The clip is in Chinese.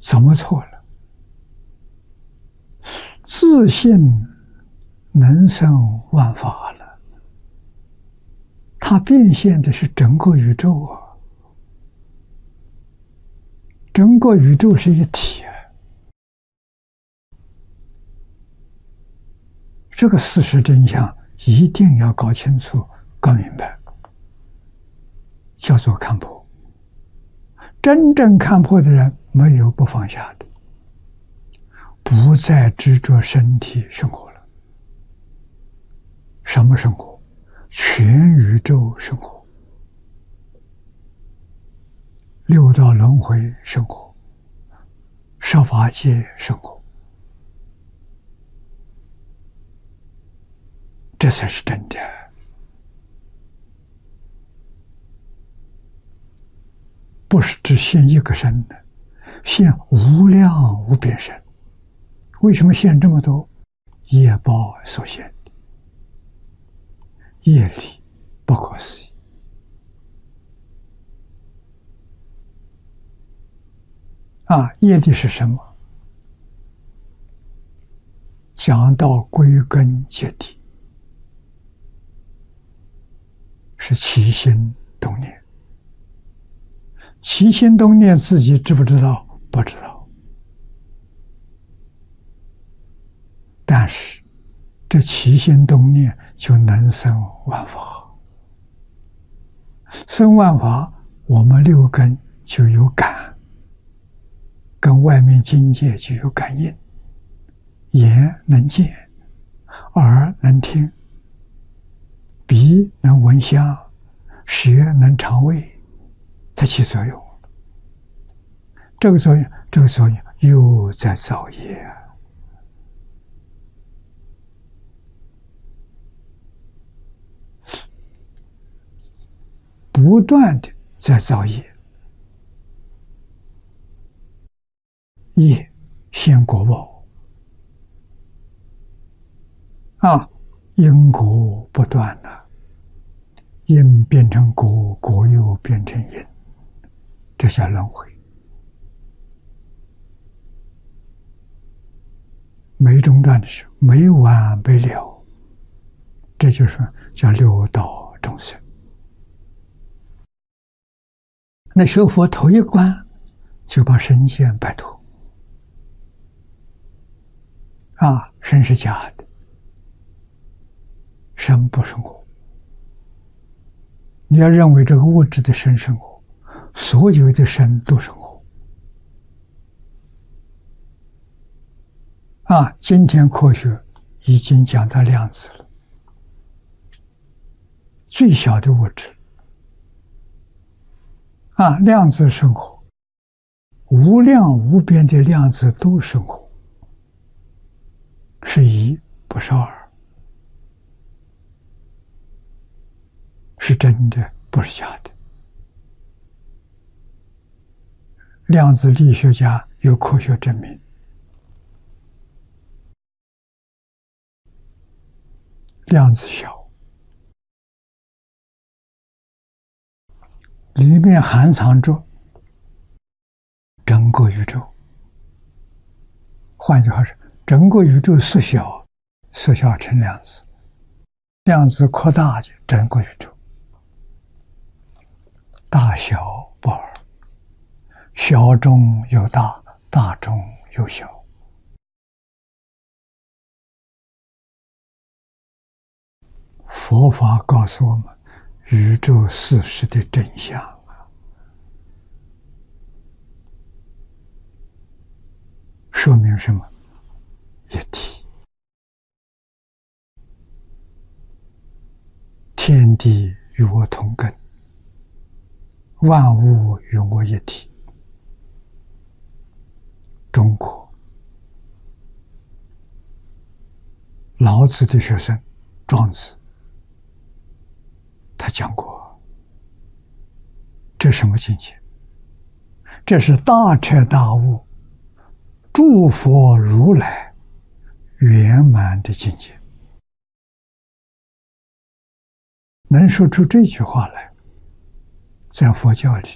怎么错了？自信能生万法了，它变现的是整个宇宙啊！整个宇宙是一体啊！这个事实真相一定要搞清楚、搞明白，叫做看破。真正看破的人，没有不放下的，不再执着身体生活了。什么生活？全宇宙生活，六道轮回生活，十法界生活，这才是真的。不是只现一个身的，现无量无边身。为什么现这么多？业报所现的，业力不可思议。业力是什么？讲到归根结底，是起心动念。起心动念自己知不知道？不知道。但是这起心动念就能生万法，生万法，我们六根就有感，跟外面境界就有感应。眼能见，耳能听，鼻能闻香，舌能尝味，它起作用。这个作用又在造业啊！不断的在造业，业现果报因果不断了，因变成果，果又变成因，这叫轮回。没中断的时候，没完没了，这就是叫六道众生。那学佛头一关就把身见摆脱。身是假的，身不生活。你要认为这个物质的身生活，所有的身都生活。今天科学已经讲到量子了，最小的物质量子生活，无量无边的量子都生活，是一不是二，是真的不是假的。量子力学家有科学证明，量子小，里面含藏着整个宇宙。换句话说，整个宇宙缩小成量子，量子扩大就整个宇宙。大小不二，小中有大，大中有小。佛法告诉我们宇宙事实的真相说明什么？一体。天地与我同根，万物与我一体。中国老子的学生庄子，他讲过，这什么境界？这是大彻大悟、诸佛如来圆满的境界。能说出这句话来，在佛教里